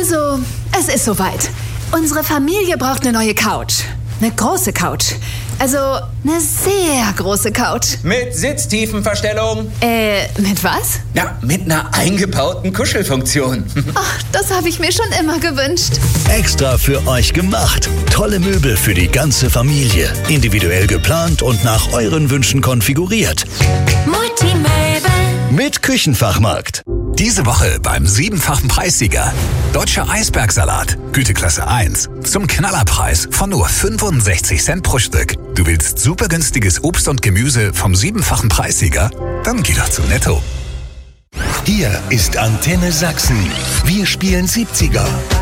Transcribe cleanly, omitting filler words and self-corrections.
Also, es ist soweit. Unsere Familie braucht eine neue Couch. Eine große Couch. Also, eine sehr große Couch. Mit Sitztiefenverstellung. Mit was? Ja, mit einer eingebauten Kuschelfunktion. Ach, das habe ich mir schon immer gewünscht. Extra für euch gemacht. Tolle Möbel für die ganze Familie. Individuell geplant und nach euren Wünschen konfiguriert. Multimöbel. Mit Küchenfachmarkt. Diese Woche beim 7-fachen Preissieger. Deutscher Eisbergsalat, Güteklasse 1. Zum Knallerpreis von nur 65 Cent pro Stück. Du willst super günstiges Obst und Gemüse vom 7-fachen Preissieger? Dann geh doch zu Netto. Hier ist Antenne Sachsen. Wir spielen 70er.